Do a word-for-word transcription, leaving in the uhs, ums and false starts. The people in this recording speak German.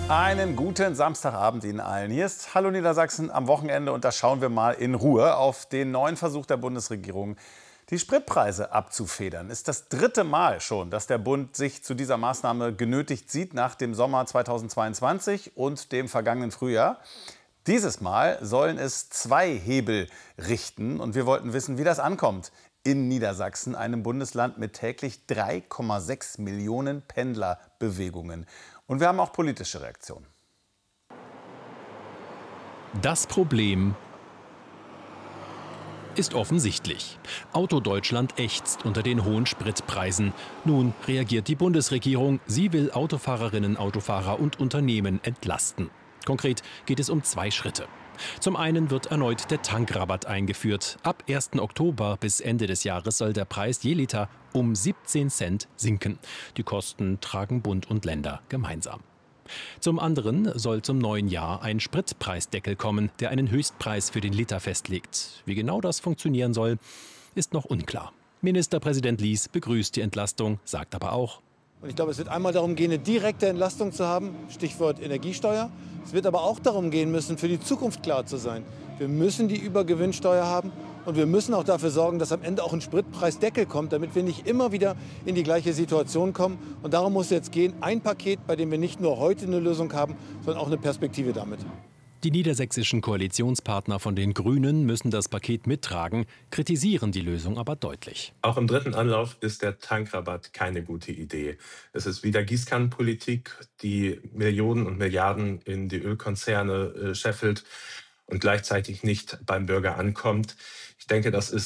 Einen guten Samstagabend Ihnen allen. Hier ist Hallo Niedersachsen am Wochenende und da schauen wir mal in Ruhe auf den neuen Versuch der Bundesregierung, die Spritpreise abzufedern. Ist das dritte Mal schon, dass der Bund sich zu dieser Maßnahme genötigt sieht nach dem Sommer zweitausendzweiundzwanzig und dem vergangenen Frühjahr. Dieses Mal sollen es zwei Hebel richten und wir wollten wissen, wie das ankommt in Niedersachsen, einem Bundesland mit täglich drei Komma sechs Millionen Pendlerbewegungen. Und wir haben auch politische Reaktionen. Das Problem ist offensichtlich. Autodeutschland ächzt unter den hohen Spritpreisen. Nun reagiert die Bundesregierung. Sie will Autofahrerinnen, Autofahrer und Unternehmen entlasten. Konkret geht es um zwei Schritte. Zum einen wird erneut der Tankrabatt eingeführt. Ab ersten Oktober bis Ende des Jahres soll der Preis je Liter um siebzehn Cent sinken. Die Kosten tragen Bund und Länder gemeinsam. Zum anderen soll zum neuen Jahr ein Spritpreisdeckel kommen, der einen Höchstpreis für den Liter festlegt. Wie genau das funktionieren soll, ist noch unklar. Ministerpräsident Lies begrüßt die Entlastung, sagt aber auch: Und ich glaube, es wird einmal darum gehen, eine direkte Entlastung zu haben, Stichwort Energiesteuer. Es wird aber auch darum gehen müssen, für die Zukunft klar zu sein. Wir müssen die Übergewinnsteuer haben und wir müssen auch dafür sorgen, dass am Ende auch ein Spritpreisdeckel kommt, damit wir nicht immer wieder in die gleiche Situation kommen. Und darum muss jetzt gehen, ein Paket, bei dem wir nicht nur heute eine Lösung haben, sondern auch eine Perspektive damit. Die niedersächsischen Koalitionspartner von den Grünen müssen das Paket mittragen, kritisieren die Lösung aber deutlich. Auch im dritten Anlauf ist der Tankrabatt keine gute Idee. Es ist wieder Gießkannenpolitik, die Millionen und Milliarden in die Ölkonzerne äh, scheffelt und gleichzeitig nicht beim Bürger ankommt. Ich denke, das ist